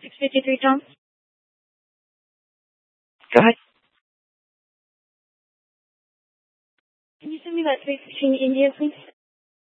653 Tom. Go ahead. Can you send me that 315 India, please?